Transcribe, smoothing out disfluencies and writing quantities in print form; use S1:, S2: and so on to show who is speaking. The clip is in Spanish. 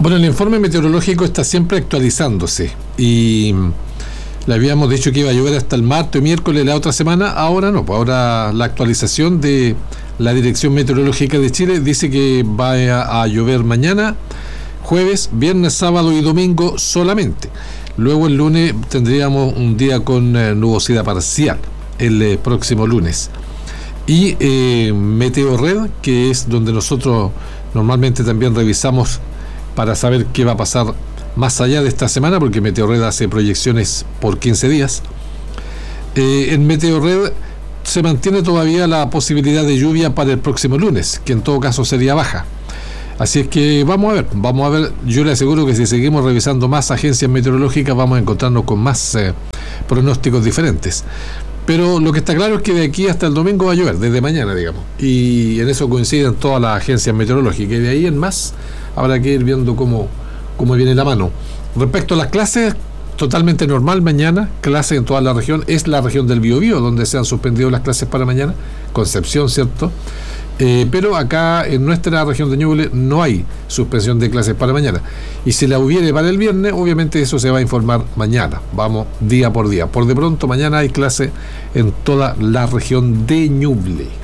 S1: Bueno, el informe meteorológico está siempre actualizándose y le habíamos dicho que iba a llover hasta el martes o miércoles de la otra semana. Ahora no, pues ahora la actualización de la Dirección Meteorológica de Chile dice que va a llover mañana, jueves, viernes, sábado y domingo solamente. Luego el lunes tendríamos un día con nubosidad parcial, el próximo lunes. Y Meteorred, que es donde nosotros normalmente también revisamos para saber qué va a pasar más allá de esta semana, porque Meteorred hace proyecciones por 15 días. En Meteorred se mantiene todavía la posibilidad de lluvia para el próximo lunes, que en todo caso sería baja. Así es que vamos a ver, yo le aseguro que si seguimos revisando más agencias meteorológicas vamos a encontrarnos con más pronósticos diferentes. Pero lo que está claro es que de aquí hasta el domingo va a llover, desde mañana, digamos. Y en eso coinciden todas las agencias meteorológicas. Y de ahí en más habrá que ir viendo cómo viene la mano. Respecto a las clases, totalmente normal mañana, clases en toda la región. Es la región del Biobío donde se han suspendido las clases para mañana. Concepción, ¿cierto? Pero acá en nuestra región de Ñuble no hay suspensión de clases para mañana. Y si la hubiere para el viernes, obviamente eso se va a informar mañana. Vamos día por día. Por de pronto, mañana hay clase en toda la región de Ñuble.